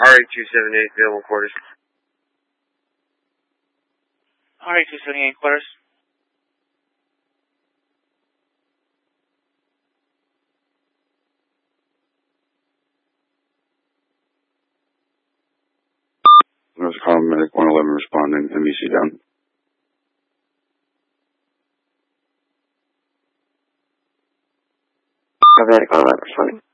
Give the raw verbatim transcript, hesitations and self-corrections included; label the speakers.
Speaker 1: R eight two seventy-eight, available quarters.
Speaker 2: R eight two seventy-eight, quarters.
Speaker 3: North Column Medic one eleven responding, M E C down.
Speaker 4: Medic one eleven responding.